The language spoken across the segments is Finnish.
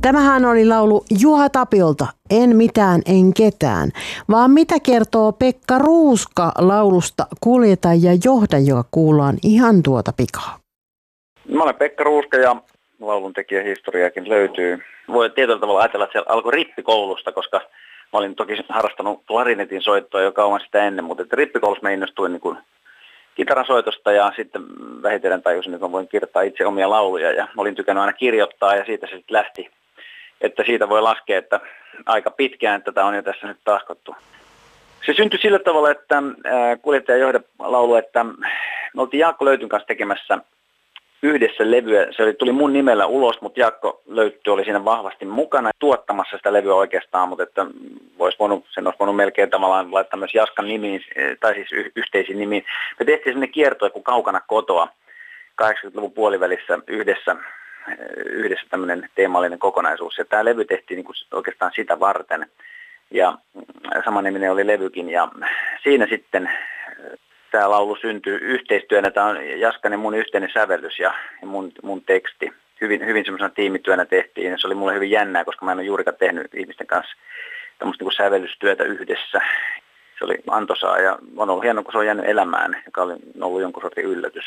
Tämähän oli laulu Juha Tapiolta, En mitään, en ketään. Vaan mitä kertoo Pekka Ruuska laulusta Kuljeta ja johda, joka kuullaan ihan tuota pikaa? Mä olen Pekka Ruuska ja laulun tekijähistoriakin löytyy. Voi tietyllä tavalla ajatella, että se alkoi rippikoulusta, koska mä olin toki harrastanut klarinetin soittoa jo kauan sitä ennen, mutta rippikoulussa mä innostuin niin kuin kitaran soitosta ja sitten vähitellen tajusin, että mä voin kirjoittaa itse omia lauluja ja olin tykännyt aina kirjoittaa ja siitä se sitten lähti. Että siitä voi laskea, että aika pitkään tätä on jo tässä nyt tahkottu. Se syntyi sillä tavalla, että Kuljettaja johda laulu, että me oltiin Jaakko Löytyn kanssa tekemässä yhdessä levyä. Se tuli mun nimellä ulos, mutta Jaakko Löytty oli siinä vahvasti mukana tuottamassa sitä levyä oikeastaan, mutta että sen olisi voinut melkein tavallaan laittaa myös Jaskan nimiin, tai siis yhteisiin nimiin. Me tehtiin sellainen kiertue kuin Kaukana kotoa 80-luvun puolivälissä yhdessä tämmöinen teemallinen kokonaisuus. Ja tämä levy tehtiin niin kuin oikeastaan sitä varten. Ja samanniminen oli levykin. Ja siinä sitten tämä laulu syntyi yhteistyönä. Tämä on Jaskan ja mun yhteinen sävellys ja mun teksti. Hyvin semmoisena tiimityönä tehtiin. Ja se oli mulle hyvin jännää, koska mä en ole juurikaan tehnyt ihmisten kanssa tämmöistä niin kuin sävellystyötä yhdessä. Se oli antoisaa ja on ollut hienoa, kun se on jäänyt elämään, joka on ollut jonkun sortin yllätys.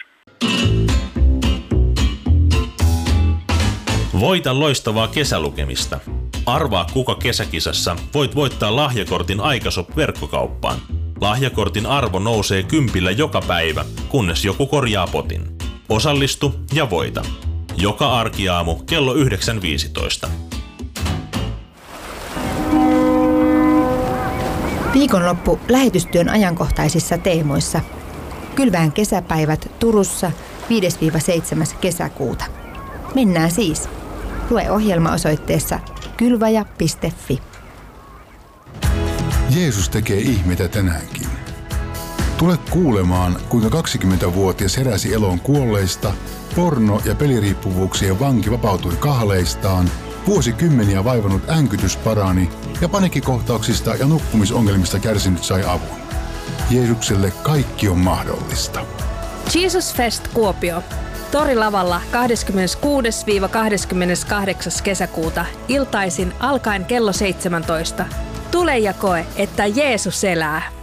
Voita loistavaa kesälukemista. Arvaa kuka kesäkisassa voit voittaa lahjakortin Aikashop-verkkokauppaan. Lahjakortin arvo nousee 10 joka päivä, kunnes joku korjaa potin. Osallistu ja voita. Joka arkiaamu kello 9.15. Viikonloppu lähetystyön ajankohtaisissa teemoissa. Kylvään kesäpäivät Turussa 5-7. kesäkuuta. Mennään siis. Lue ohjelma osoitteessa kylvaja.fi. Jeesus tekee ihmeitä tänäänkin. Tule kuulemaan, kuinka 20-vuotias heräsi eloon kuolleista, porno- ja peliriippuvuuksien vanki vapautui kahleistaan, vuosikymmeniä vaivannut änkytys parani ja paniikkikohtauksista ja nukkumisongelmista kärsinyt sai avun. Jeesukselle kaikki on mahdollista. Jesus Fest Kuopio. Torilavalla 26-28. kesäkuuta iltaisin alkaen kello 17. Tule ja koe, että Jeesus elää.